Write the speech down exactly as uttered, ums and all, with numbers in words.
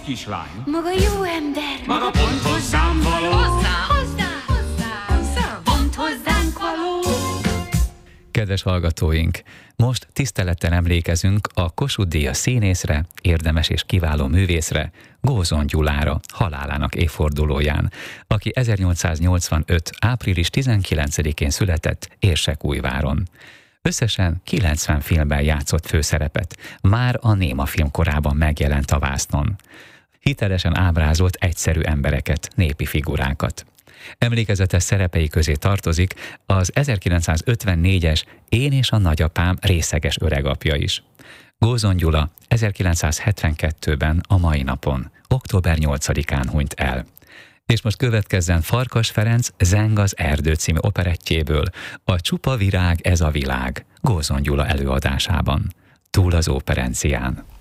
kislány. Maga jó ember. Maga pont hozzám való. Hozzám. Hozzám. Hozzám. Hozzám. Pont hozzánk való. Kedves hallgatóink, most tisztelettel emlékezünk a Kossuth-díjas színészre, érdemes és kiváló művészre, Gózon Gyulára, halálának évfordulóján, aki ezernyolcszáznyolcvanöt. április tizenkilencedikén született Érsekújváron. Összesen kilencven filmben játszott főszerepet, már a néma film korában megjelent a vásznon. Hitelesen ábrázolt egyszerű embereket, népi figurákat. Emlékezetes szerepei közé tartozik az ezerkilencszázötvennégyes Én és a nagyapám részeges öregapja is. Gózon Gyula ezerkilencszázhetvenkettőben a mai napon, október nyolcadikán hunyt el. És most következzen Farkas Ferenc Zeng az erdő című operettjéből, a Csupa virág ez a világ, Gózon Gyula előadásában. Túl az óperencián.